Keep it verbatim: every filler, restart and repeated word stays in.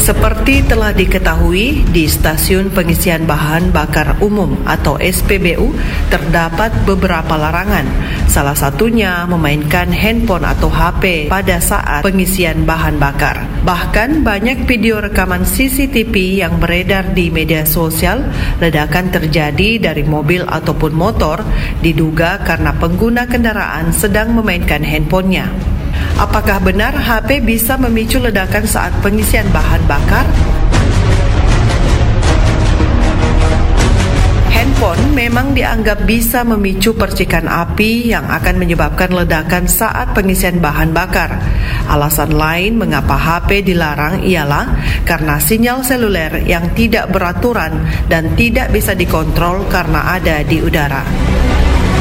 Seperti telah diketahui, di stasiun pengisian bahan bakar umum atau S P B U terdapat beberapa larangan. Salah satunya memainkan handphone atau H P pada saat pengisian bahan bakar. Bahkan banyak video rekaman C C T V yang beredar di media sosial, ledakan terjadi dari mobil ataupun motor, diduga karena pengguna kendaraan sedang memainkan handphonenya. Apakah benar H P bisa memicu ledakan saat pengisian bahan bakar? Handphone memang dianggap bisa memicu percikan api yang akan menyebabkan ledakan saat pengisian bahan bakar. Alasan lain mengapa H P dilarang ialah karena sinyal seluler yang tidak beraturan dan tidak bisa dikontrol karena ada di udara.